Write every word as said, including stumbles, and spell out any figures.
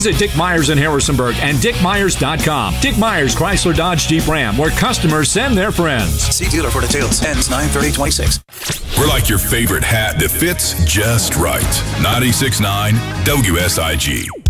Visit Dick Myers in Harrisonburg and dick myers dot com. Dick Myers Chrysler Dodge Jeep Ram, where customers send their friends. See dealer for details. Ends nine thirty twenty-six. We're like your favorite hat that fits just right. ninety-six point nine W S I G.